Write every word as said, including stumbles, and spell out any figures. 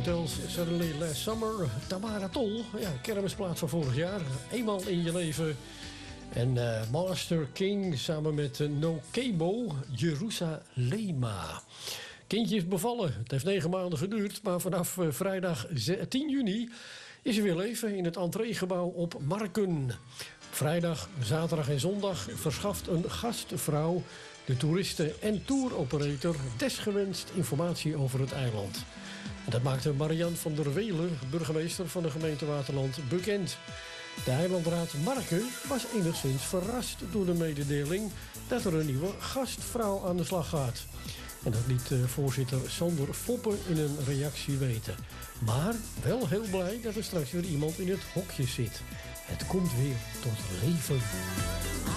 Hotels Suddenly Last Summer. Tamara Tol, ja, kermisplaat van vorig jaar. Eenmaal in je leven. En uh, Master King samen met uh, No Cabo, Jerusalema. Kindje is bevallen. Het heeft negen maanden geduurd. Maar vanaf uh, vrijdag tien juni is er weer leven in het entreegebouw op Marken. Vrijdag, zaterdag en zondag verschaft een gastvrouw de toeristen en touroperator desgewenst informatie over het eiland. En dat maakte Marianne van der Welen, burgemeester van de gemeente Waterland, bekend. De eilandraad Marken was enigszins verrast door de mededeling dat er een nieuwe gastvrouw aan de slag gaat. En dat liet uh, voorzitter Sander Foppen in een reactie weten. Maar wel heel blij dat er straks weer iemand in het hokje zit. Het komt weer tot leven.